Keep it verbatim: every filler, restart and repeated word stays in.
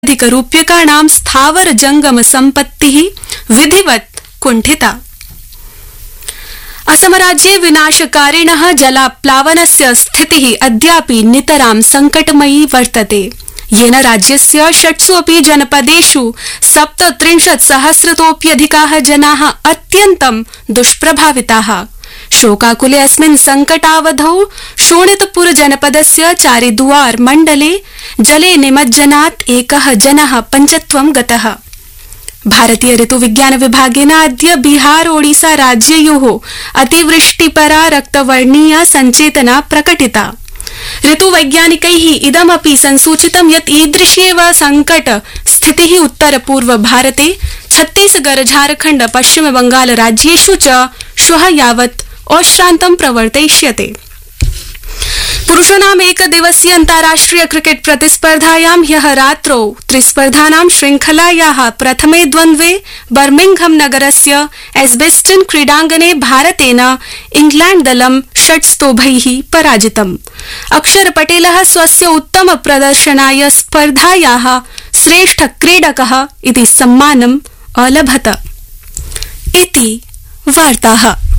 अधिकरूप्यकाणां स्थावर जंगम सम्पत्तिः विधिवत् कुण्ठिता। असमराज्ये विनाशकारिणः जलाप्लावनस्य स्थितिः अद्यापि नितरां संकटमयी वर्तते, येन राज्यस्य षट्सु अपि जनपदेषु सप्तत्रिंशत् सहस्रतोऽप्यधिकाः जनाः अत्यन्तं दुष्प्रभाविताः। शोकाकुले अस्मिन् संकटावधौ शोणितपुर जनपदस्य चारिदुआर मण्डले जले निमज्जनात् एकः जनः पञ्चत्वं गतः। भारतीय ऋतुविज्ञान विभागेन अद्य बिहार ओडिसा राज्ययोः अतिवृष्टिपरा रक्तवर्णीया संचेतना प्रकटिता। ऋतुवैज्ञानिकैः इदमपि संसूचितं यत् ईदृशी एव संकट स्थितिः उत्तर पूर्व भारते छत्तीसगढ़ झारखण्ड पश्चिम बंगाल राज्येषु च श्वः यावत् अशान्तं प्रवर्तयिष्यते। पुरुषाणाम् एकदिवसीय अन्ताराष्ट्रिय क्रिकेट प्रतिस्पर्धायां ह्यः रात्रौ त्रिस्पर्धानां श्रृंखलायाः प्रथमे द्वन्द्वे बर्मिंघम नगरस्य एस्बेस्टन क्रीडाङ्गणे भारतेन इंग्लैंड दलं षट्स्तोभैः पराजितम्। अक्षर पटेलः स्वस्य उत्तम प्रदर्शनाय स्पर्धायाः श्रेष्ठ क्रीडकः इति सम्मानम् अलभत। इति वार्ताः।